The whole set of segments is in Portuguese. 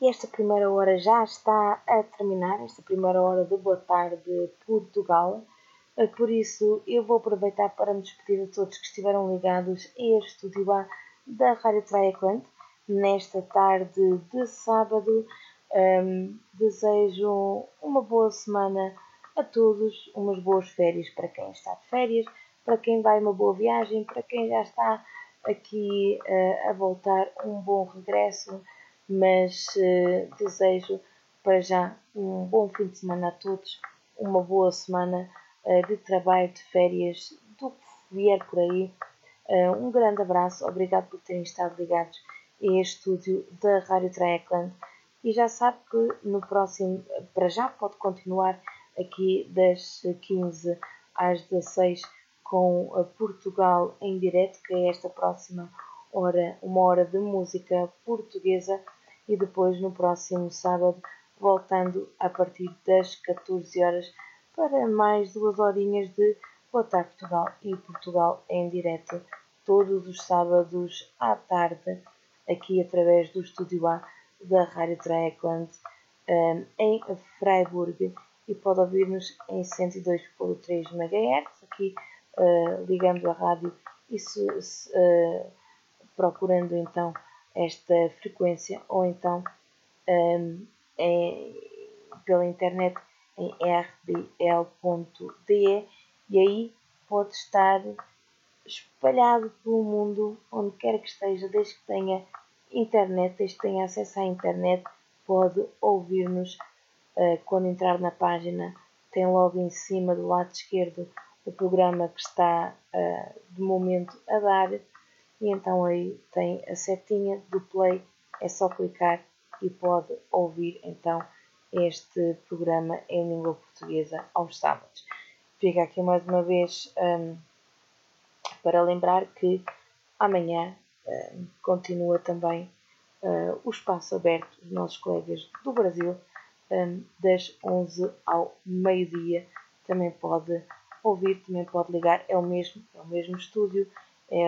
esta primeira hora já está a terminar, esta primeira hora de boa tarde de Portugal. Por isso, eu vou aproveitar para me despedir de todos que estiveram ligados a este estúdio A da Rádio Triatlante nesta tarde de sábado. Desejo uma boa semana a todos, umas boas férias para quem está de férias, para quem vai uma boa viagem, para quem já está aqui a voltar, um bom regresso, mas desejo para já um bom fim de semana a todos, uma boa semana de trabalho, de férias, do que vier por aí. Um grande abraço, obrigado por terem estado ligados a este estúdio da Rádio Triatlante e já sabe que no próximo, para já pode continuar aqui das 15 às 16 com Portugal em direto, que é esta próxima hora, uma hora de música portuguesa, e depois no próximo sábado voltando a partir das 14 horas para mais 2 horinhas de Boa Tarde Portugal e Portugal em direto todos os sábados à tarde aqui através do Estúdio A da Rádio Triatlante em Freiburg, e pode ouvir-nos em 102.3 MHz aqui ligando a rádio e procurando então esta frequência, ou então pela internet em rdl.de, e aí pode estar espalhado pelo mundo, onde quer que esteja, desde que tenha internet, desde que tenha acesso à internet, pode ouvir-nos. Quando entrar na página, tem logo em cima do lado esquerdo o programa que está de momento a dar, e então aí tem a setinha do play, é só clicar e pode ouvir então este programa em língua portuguesa aos sábados. Fica aqui mais uma vez para lembrar que amanhã continua também o espaço aberto dos nossos colegas do Brasil, das 11 ao meio-dia. Também pode ouvir, também pode ligar, é o mesmo estúdio, é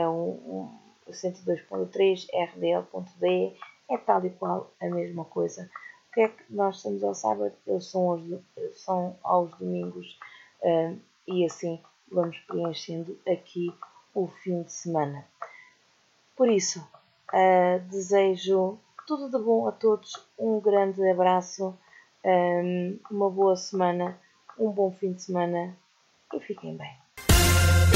102.3 rdl.de, é tal e qual a mesma coisa. O que é que nós estamos ao sábado, eles são aos domingos, e assim vamos preenchendo aqui o fim de semana. Por isso, desejo tudo de bom a todos, um grande abraço, uma boa semana, um bom fim de semana e fiquem bem.